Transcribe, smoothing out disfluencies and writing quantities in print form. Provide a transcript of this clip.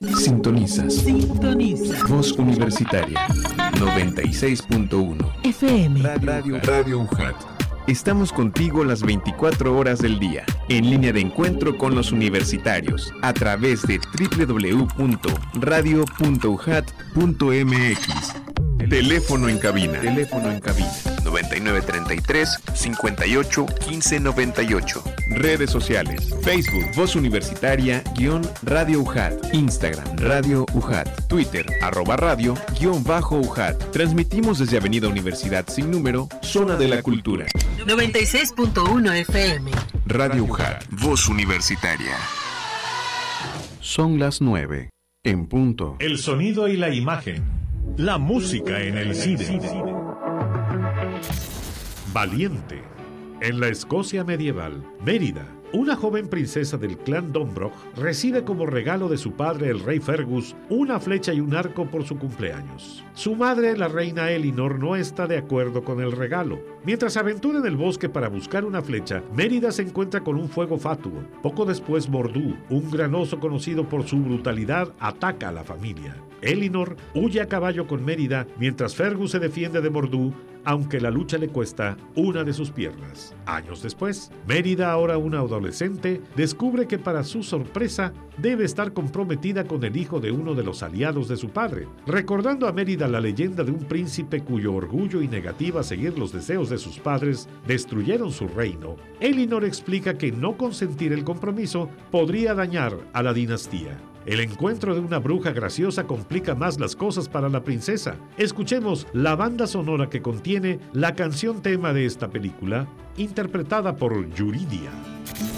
Sintonizas. Voz Universitaria 96.1 FM. Radio UJAT. Estamos contigo las 24 horas del día, en línea de encuentro con los universitarios, a través de www.radio.ujat.mx. Teléfono en cabina. 9933-581598. Redes sociales. Facebook, Voz Universitaria, _Radio UJAT. Instagram, Radio UJAT. Twitter, @radio, _UJAT. Transmitimos desde Avenida Universidad sin número, Zona de la Cultura. 96.1 FM. Radio UJAT, Voz Universitaria. Son las 9, en punto. El sonido y la imagen. La música en el cine. Valiente. En la Escocia medieval, Mérida, una joven princesa del clan Donbroch, recibe como regalo de su padre el rey Fergus una flecha y un arco por su cumpleaños. Su madre, la reina Elinor, no está de acuerdo con el regalo. Mientras se aventura en el bosque para buscar una flecha, Mérida se encuentra con un fuego fatuo. Poco después, Mordu, un gran oso conocido por su brutalidad, ataca a la familia. Elinor huye a caballo con Mérida, mientras Fergus se defiende de Mordu, aunque la lucha le cuesta una de sus piernas. Años después, Mérida, ahora una adolescente, descubre que para su sorpresa debe estar comprometida con el hijo de uno de los aliados de su padre. Recordando a Mérida la leyenda de un príncipe cuyo orgullo y negativa a seguir los deseos de sus padres destruyeron su reino, Elinor explica que no consentir el compromiso podría dañar a la dinastía. El encuentro de una bruja graciosa complica más las cosas para la princesa. Escuchemos la banda sonora que contiene la canción tema de esta película, interpretada por Yuridia.